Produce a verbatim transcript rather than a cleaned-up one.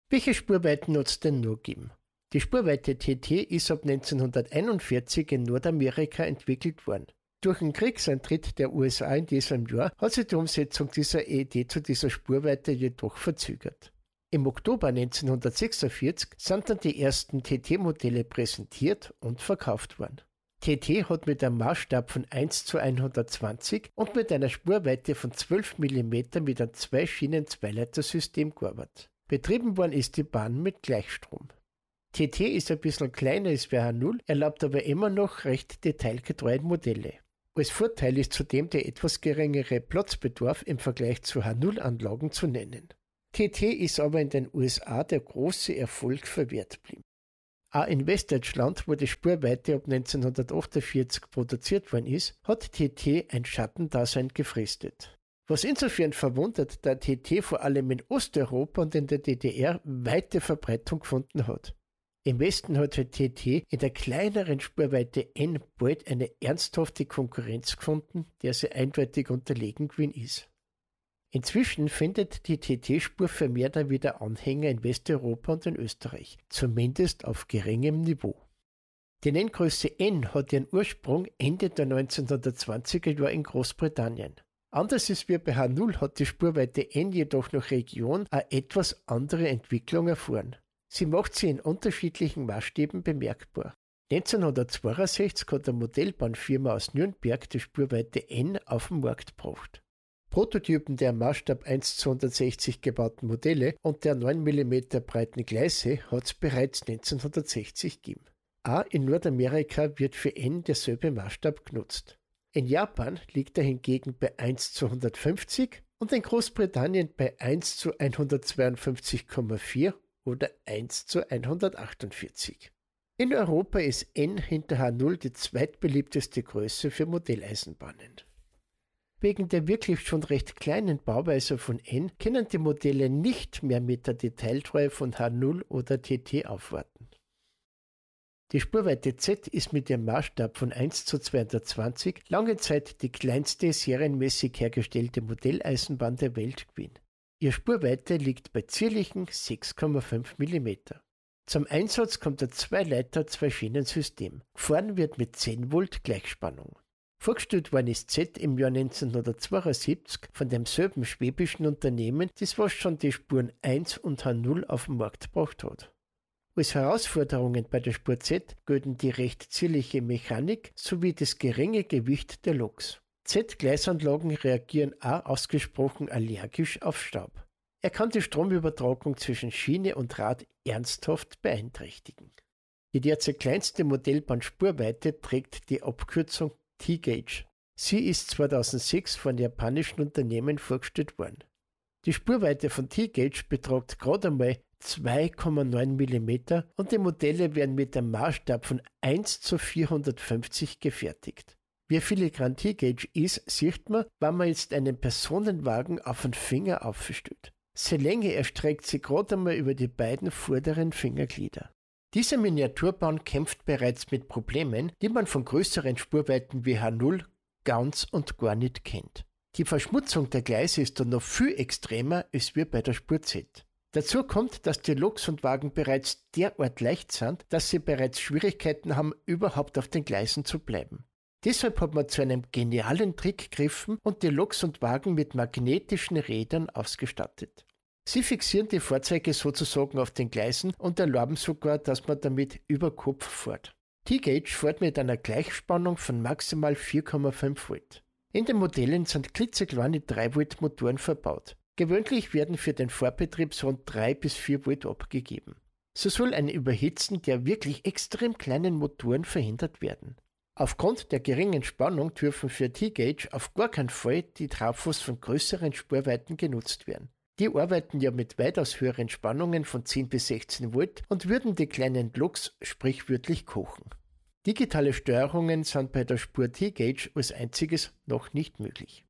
Welche Spurweiten hat es denn noch gegeben? Die Spurweite T T ist ab neunzehnhunderteinundvierzig in Nordamerika entwickelt worden. Durch den Kriegseintritt der U S A in diesem Jahr hat sich die Umsetzung dieser Idee zu dieser Spurweite jedoch verzögert. Im Oktober neunzehnhundertsechsundvierzig sind dann die ersten T T-Modelle präsentiert und verkauft worden. T T hat mit einem Maßstab von eins zu hundertzwanzig und mit einer Spurweite von zwölf Millimeter mit einem Zwei-Schienen-Zweileitersystem gearbeitet. Betrieben worden ist die Bahn mit Gleichstrom. T T ist ein bisschen kleiner als H null, erlaubt aber immer noch recht detailgetreue Modelle. Als Vorteil ist zudem der etwas geringere Platzbedarf im Vergleich zu H null Anlagen zu nennen. T T ist aber in den U S A der große Erfolg verwehrt geblieben. Auch in Westdeutschland, wo die Spurweite ab neunzehnhundertachtundvierzig produziert worden ist, hat T T ein Schattendasein gefristet. Was insofern verwundert, da T T vor allem in Osteuropa und in der D D R weite Verbreitung gefunden hat. Im Westen hat T T in der kleineren Spurweite N bald eine ernsthafte Konkurrenz gefunden, der sie eindeutig unterlegen gewesen ist. Inzwischen findet die T T-Spur vermehrt wieder Anhänger in Westeuropa und in Österreich, zumindest auf geringem Niveau. Die Nenngröße N hat ihren Ursprung Ende der neunzehnhundertzwanziger Jahre in Großbritannien. Anders als wie bei H null hat die Spurweite N jedoch nach Region eine etwas andere Entwicklung erfahren. Sie macht sie in unterschiedlichen Maßstäben bemerkbar. neunzehnhundertzweiundsechzig hat eine Modellbahnfirma aus Nürnberg die Spurweite N auf den Markt gebracht. Prototypen der im Maßstab eins zu hundertsechzig gebauten Modelle und der neun Millimeter breiten Gleise hat es bereits neunzehnhundertsechzig gegeben. Auch in Nordamerika wird für N derselbe Maßstab genutzt. In Japan liegt er hingegen bei eins zu hundertfünfzig und in Großbritannien bei eins zu hundertzweiundfünfzig Komma vier oder eins zu hundertachtundvierzig. In Europa ist N hinter H null die zweitbeliebteste Größe für Modelleisenbahnen. Wegen der wirklich schon recht kleinen Bauweise von N können die Modelle nicht mehr mit der Detailtreue von H null oder T T aufwarten. Die Spurweite Z ist mit ihrem Maßstab von eins zu zweihundertzwanzig lange Zeit die kleinste serienmäßig hergestellte Modelleisenbahn der Welt gewesen. Ihre Spurweite liegt bei zierlichen sechs Komma fünf Millimeter. Zum Einsatz kommt ein Zwei-Leiter-Zwei-Schienen-System. Gefahren wird mit zehn Volt Gleichspannung. Vorgestellt worden ist Z im Jahr neunzehnhundertzweiundsiebzig von demselben schwäbischen Unternehmen, das was schon die Spuren eins und H null auf den Markt gebracht hat. Als Herausforderungen bei der Spur Z gelten die recht zierliche Mechanik sowie das geringe Gewicht der Loks. Z-Gleisanlagen reagieren auch ausgesprochen allergisch auf Staub. Er kann die Stromübertragung zwischen Schiene und Rad ernsthaft beeinträchtigen. Die derzeit kleinste Modellbahnspurweite trägt die Abkürzung T-Gauge. Sie ist zweitausendsechs von japanischen Unternehmen vorgestellt worden. Die Spurweite von T-Gauge betragt gerade einmal zwei Komma neun Millimeter und die Modelle werden mit einem Maßstab von eins zu vierhundertfünfzig gefertigt. Wie filigran T-Gauge ist, sieht man, wenn man jetzt einen Personenwagen auf den Finger aufstellt. Seine Länge erstreckt sich gerade einmal über die beiden vorderen Fingerglieder. Diese Miniaturbahn kämpft bereits mit Problemen, die man von größeren Spurweiten wie H null ganz und gar nicht kennt. Die Verschmutzung der Gleise ist dann noch viel extremer als wie bei der Spur Z. Dazu kommt, dass die Loks und Wagen bereits derart leicht sind, dass sie bereits Schwierigkeiten haben, überhaupt auf den Gleisen zu bleiben. Deshalb hat man zu einem genialen Trick gegriffen und die Loks und Wagen mit magnetischen Rädern ausgestattet. Sie fixieren die Fahrzeuge sozusagen auf den Gleisen und erlauben sogar, dass man damit über Kopf fährt. T-Gauge fährt mit einer Gleichspannung von maximal vier Komma fünf Volt. In den Modellen sind klitzekleine drei Volt Motoren verbaut. Gewöhnlich werden für den Fahrbetrieb so rund drei bis vier Volt abgegeben. So soll ein Überhitzen der wirklich extrem kleinen Motoren verhindert werden. Aufgrund der geringen Spannung dürfen für T-Gauge auf gar keinen Fall die Trafos von größeren Spurweiten genutzt werden. Die arbeiten ja mit weitaus höheren Spannungen von zehn bis sechzehn Volt und würden die kleinen Loks sprichwörtlich kochen. Digitale Steuerungen sind bei der Spur T-Gauge als einziges noch nicht möglich.